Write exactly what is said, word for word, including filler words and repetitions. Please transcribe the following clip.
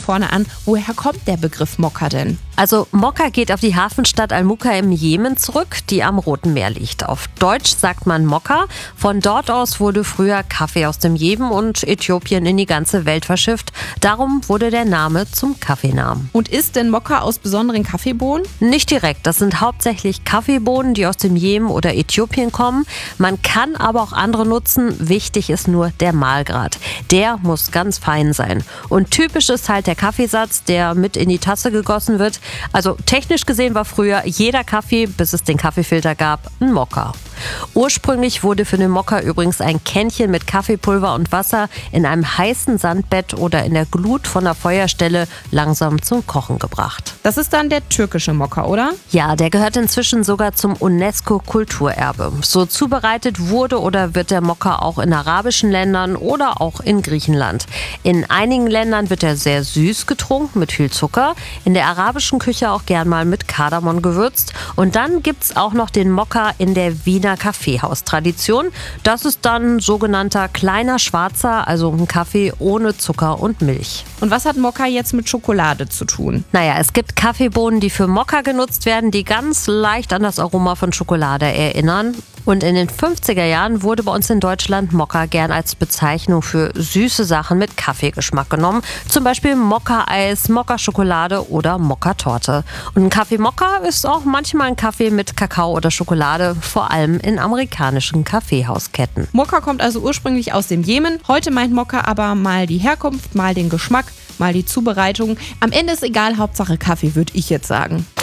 vorne an. Woher kommt der Begriff Mokka denn? Also Mokka geht auf die Hafenstadt Al-Mukha im Jemen zurück, die am Roten Meer liegt. Auf Deutsch sagt man Mokka. Von dort aus wurde früher Kaffee aus dem Jemen und Äthiopien in die ganze Welt verschifft. Darum wurde der Name zum Kaffeenamen. Und ist denn Mokka aus besonderen Kaffeebohnen? Nicht direkt. Das sind hauptsächlich Kaffeebohnen, die aus dem Jemen oder Äthiopien kommen. Man kann aber auch andere nutzen. Wichtig ist nur der Mahlgrad. Der muss ganz fein sein. Und typisch ist halt der Kaffeesatz, der mit in die Tasse gegossen wird. Also technisch gesehen war früher jeder Kaffee, bis es den Kaffeefilter gab, ein Mokka. Ursprünglich wurde für den Mokka übrigens ein Kännchen mit Kaffeepulver und Wasser in einem heißen Sandbett oder in der Glut von der Feuerstelle langsam zum Kochen gebracht. Das ist dann der türkische Mokka, oder? Ja, der gehört inzwischen sogar zum UNESCO-Kulturerbe. So zubereitet wurde oder wird der Mokka auch in arabischen Ländern oder auch in Griechenland. In einigen Ländern wird er sehr süß getrunken mit viel Zucker, in der arabischen Küche auch gern mal mit Kardamom gewürzt. Und dann gibt's auch noch den Mokka in der Wiener Kaffeehaustradition. Das ist dann sogenannter kleiner Schwarzer, also ein Kaffee ohne Zucker und Milch. Und was hat Mokka jetzt mit Schokolade zu tun? Naja, es gibt Kaffeebohnen, die für Mokka genutzt werden, die ganz leicht an das Aroma von Schokolade erinnern. Und in den fünfziger Jahren wurde bei uns in Deutschland Mokka gern als Bezeichnung für süße Sachen mit Kaffeegeschmack genommen. Zum Beispiel Mokka-Eis, Mokka-Schokolade oder Mokka-Torte. Und ein Kaffee-Mokka ist auch manchmal ein Kaffee mit Kakao oder Schokolade, vor allem in amerikanischen Kaffeehausketten. Mokka kommt also ursprünglich aus dem Jemen. Heute meint Mokka aber mal die Herkunft, mal den Geschmack, mal die Zubereitung. Am Ende ist egal, Hauptsache Kaffee, würde ich jetzt sagen.